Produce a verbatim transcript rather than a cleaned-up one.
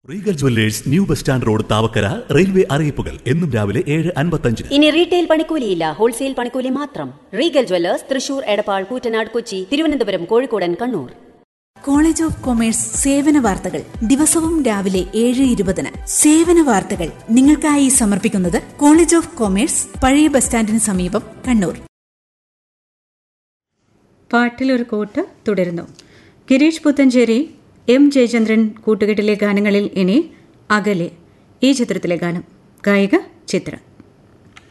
Regal jewellers new bus stand road Thavakkara railway അറിയിപ്പുകൾ എന്നും രാവിലെ ഏഴ് അൻപത്തഞ്ചിന്. ഇനി റീറ്റെയിൽ പണിക്കൂലിയില്ല, ഹോൾസെയിൽ പണിക്കൂലി മാത്രം. Regal jewellers Thrissur, Edappal, Koottanad, Kochi, Thiruvananthapuram, കോഴിക്കോടൻ, Kannur. College of commerce സേവന വാർത്തകൾ ദിവസവും രാവിലെ ഏഴ് ഇരുപതിന്. സേവന വാർത്തകൾ നിങ്ങൾക്കായി സമർപ്പിക്കുന്നത് കോളേജ് ഓഫ് കൊമേഴ്സ്, പഴയ ബസ് സ്റ്റാൻഡിന് സമീപം, കണ്ണൂർ. പാട്ടിലൊരു കോട്ട് തുടരുന്നു. ഗിരീഷ് പുത്തഞ്ചേരി, എം ജയചന്ദ്രൻ കൂട്ടുകെട്ടിലെ ഗാനങ്ങളിൽ ഇനി അകലെ, ഈ ചിത്രത്തിലെ ഗാനം. ഗായിക ചിത്ര.